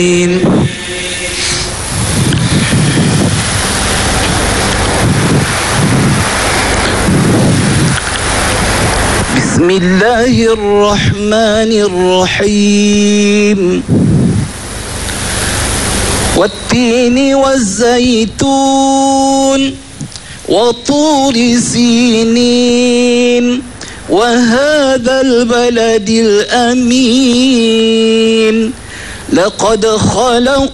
بسم الله الرحمن الرحيم والتين والزيتون وطور سينين وهذا البلد الأمين لقد خلقنا